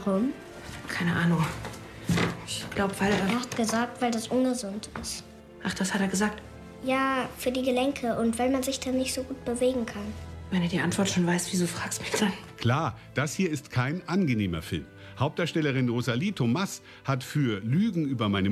Warum? Keine Ahnung. Ich glaube, weil Er hat gesagt, weil das ungesund ist. Ach, das hat er gesagt. Ja, für die Gelenke und weil man sich dann nicht so gut bewegen kann. Wenn du die Antwort schon weißt, wieso fragst du mich dann? Klar, das hier ist kein angenehmer Film. Hauptdarstellerin Rosalie Thomas hat für Lügen über meine